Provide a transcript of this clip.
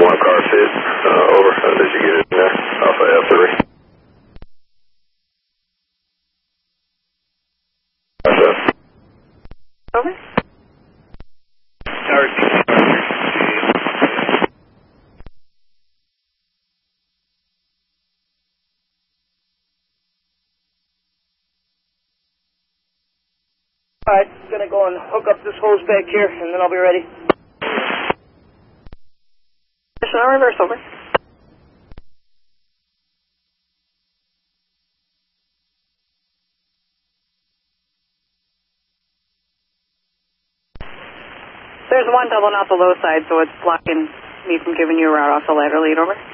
one car fit, over. Did you get it in there? Alpha F3. Over. Alright, gonna go and hook up this hose back here, and then I'll be ready. Mission on reverse, over. There's one doubling out the low side, so it's blocking me from giving you a route off the ladder lead, over.